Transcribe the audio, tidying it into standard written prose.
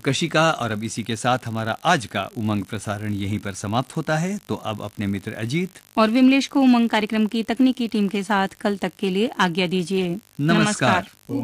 कशिका, और अब इसी के साथ हमारा आज का उमंग प्रसारण यहीं पर समाप्त होता है। तो अब अपने मित्र अजीत और विमलेश को उमंग कार्यक्रम की तकनीकी टीम के साथ कल तक के लिए आज्ञा दीजिए। नमस्कार।